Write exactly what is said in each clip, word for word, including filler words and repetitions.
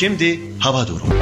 Şimdi hava durumu.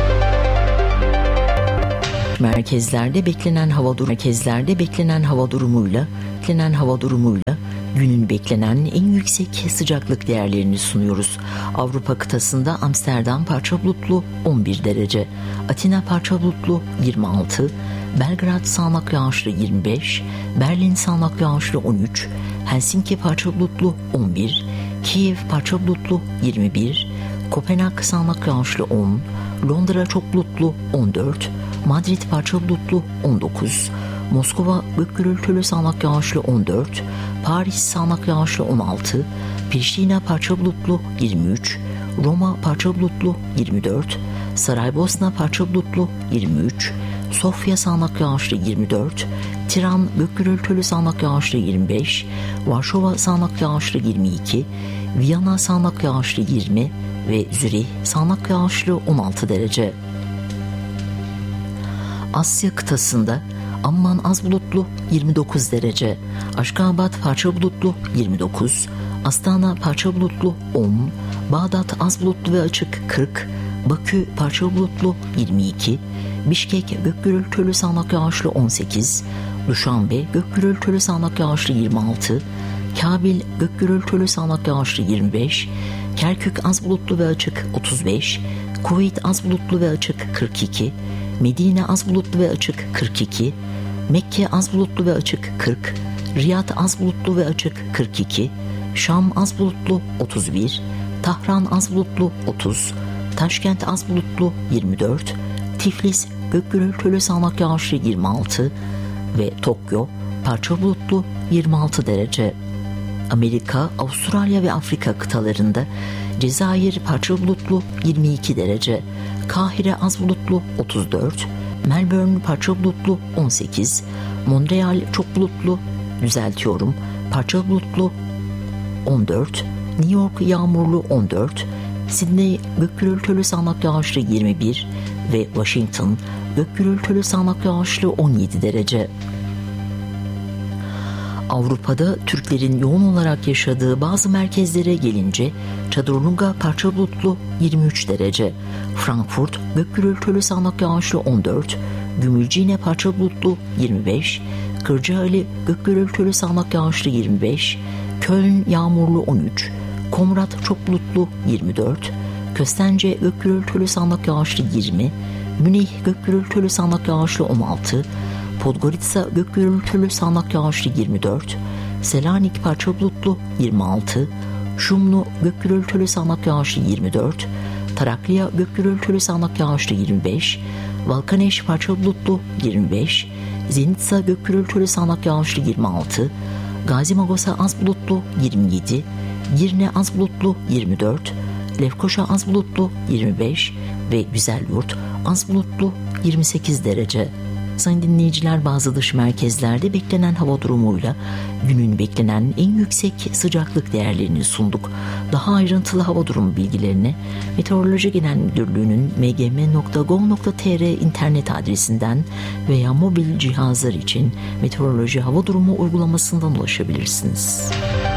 Merkezlerde beklenen hava durumu merkezlerde beklenen hava durumuyla beklenen hava durumuyla günün beklenen en yüksek sıcaklık değerlerini sunuyoruz. Avrupa kıtasında Amsterdam parça bulutlu on bir derece, Atina parça bulutlu yirmi altı, Belgrad sağanak yağışlı yirmi beş, Berlin sağanak yağışlı on üç, Helsinki parça bulutlu on bir, Kiev parça bulutlu yirmi bir, Kopenhag sağanak yağışlı on, Londra çok bulutlu on dört, Madrid parça bulutlu on dokuz, Moskova gök gürültülü sağanak yağışlı on dört, Paris sağanak yağışlı on altı, Priştine parça bulutlu yirmi üç, Roma parça bulutlu yirmi dört, Saraybosna parça bulutlu yirmi üç, Sofya sağanak yağışlı yirmi dört, Tiran gök gürültülü sağanak yağışlı yirmi beş, Varşova sağanak yağışlı yirmi iki, Viyana sağanak yağışlı yirmi ve Zürih sağanak yağışlı on altı derece. Asya kıtasında Amman az bulutlu yirmi dokuz derece, Aşkabat parça bulutlu yirmi dokuz, Astana parça bulutlu on, Bağdat az bulutlu ve açık kırk, Bakü parça bulutlu yirmi iki, Bişkek gök gürültülü sağanak yağışlı on sekiz, Duşanbe gök gürültülü sağanak yağışlı yirmi altı, Kabil gök gürültülü sağanak yağışlı yirmi beş, Kerkük az bulutlu ve açık otuz beş, Kuveyt az bulutlu ve açık kırk iki, Medine az bulutlu ve açık kırk iki, Mekke az bulutlu ve açık kırk, Riyad az bulutlu ve açık kırk iki, Şam az bulutlu otuz bir, Tahran az bulutlu otuz, Taşkent az bulutlu yirmi dört, Tiflis gök gürültülü sağanak yağışlı yirmi altı ve Tokyo parça bulutlu yirmi altı derece. Amerika, Avustralya ve Afrika kıtalarında Cezayir parça bulutlu yirmi iki derece, Kahire az bulutlu otuz dört, Melbourne parça bulutlu on sekiz, Montreal çok bulutlu, düzeltiyorum, parça bulutlu on dört, New York yağmurlu on dört, Sydney gök gürültülü sağanak yağışlı yirmi bir ve Washington gök gürültülü sağanak yağışlı on yedi derece. Avrupa'da Türklerin yoğun olarak yaşadığı bazı merkezlere gelince Çadıronga parça bulutlu yirmi üç derece, Frankfurt gök gürültülü sağanak yağışlı on dört, Gümülcine parça bulutlu yirmi beş, Kırcaali gök gürültülü sağanak yağışlı yirmi beş, Köln yağmurlu on üç, Komrat çok bulutlu yirmi dört, Köstence gök gürültülü sağanak yağışlı yirmi, Münih gök gürültülü sağanak yağışlı on altı, Podgorica gök gürültülü sağanak yağışlı yirmi dört, Selanik parça bulutlu yirmi altı, Şumlu gök gürültülü sağanak yağışlı yirmi dört, Tarakliya gök gürültülü sağanak yağışlı yirmi beş, Valkaneş parça bulutlu yirmi beş, Zenitsa gök gürültülü sağanak yağışlı yirmi altı, Gazimagosa az bulutlu yirmi yedi, Girne az bulutlu yirmi dört, Lefkoşa az bulutlu yirmi beş ve Güzelyurt az bulutlu yirmi sekiz derece. Sayın dinleyiciler, bazı dış merkezlerde beklenen hava durumuyla günün beklenen en yüksek sıcaklık değerlerini sunduk. Daha ayrıntılı hava durumu bilgilerini Meteoroloji Genel Müdürlüğü'nün m g m nokta gov nokta t r internet adresinden veya mobil cihazlar için meteoroloji hava durumu uygulamasından ulaşabilirsiniz.